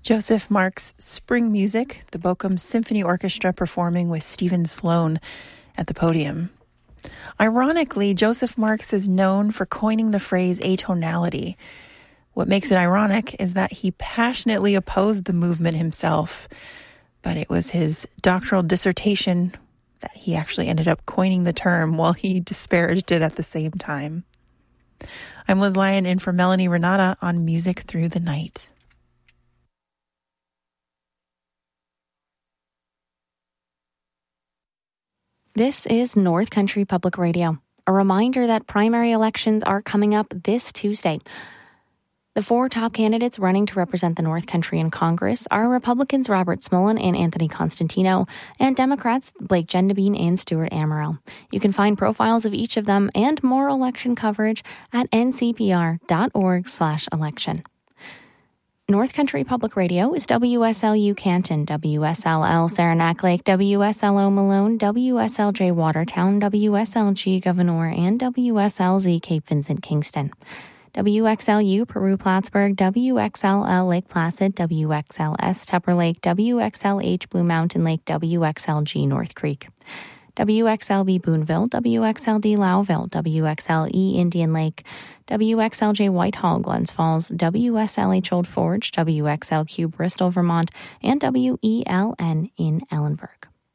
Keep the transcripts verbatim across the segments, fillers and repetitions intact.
Joseph Marks' Spring Music, the Bochum Symphony Orchestra performing with Stephen Sloan at the podium. Ironically, Joseph Marks is known for coining the phrase atonality. What makes it ironic is that he passionately opposed the movement himself, but it was his doctoral dissertation that he actually ended up coining the term while he disparaged it at the same time. I'm Liz Lyon in for Melanie Renata on Music Through the Night. This is North Country Public Radio. A reminder that primary elections are coming up this Tuesday. The four top candidates running to represent the North Country in Congress are Republicans Robert Smolin and Anthony Constantino, and Democrats Blake Gendebien and Stuart Amaral. You can find profiles of each of them and more election coverage at n c p r dot org slash election. North Country Public Radio is W S L U Canton, W S L L Saranac Lake, W S L O Malone, W S L J Watertown, W S L G Gouverneur, and W S L Z Cape Vincent Kingston. W X L U Peru Plattsburgh, W X L L Lake Placid, W X L S Tupper Lake, W X L H Blue Mountain Lake, W X L G North Creek. W X L B Boonville, W X L D Lowville, W X L E Indian Lake, W X L J Whitehall, Glens Falls, W S L H Old Forge, W X L Q Bristol, Vermont, and W E L N in Ellenburg.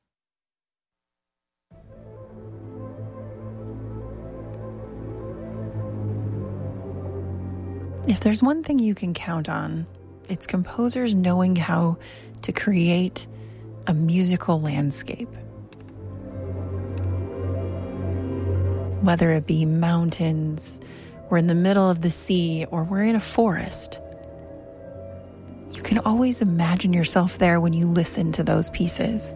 If there's one thing you can count on, it's composers knowing how to create a musical landscape. Whether it be mountains, or in the middle of the sea, or we're in a forest, you can always imagine yourself there when you listen to those pieces.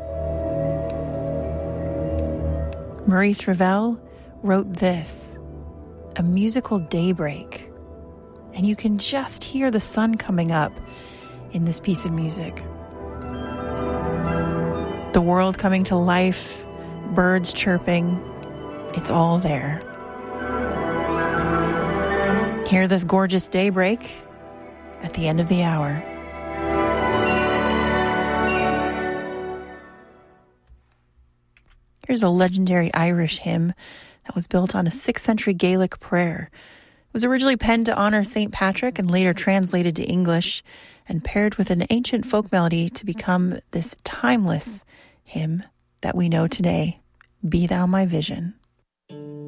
Maurice Ravel wrote this, a musical daybreak, and you can just hear the sun coming up in this piece of music. The world coming to life, birds chirping, it's all there. Hear this gorgeous daybreak at the end of the hour. Here's a legendary Irish hymn that was built on a sixth century Gaelic prayer. It was originally penned to honor Saint Patrick and later translated to English and paired with an ancient folk melody to become this timeless hymn that we know today, Be Thou My Vision.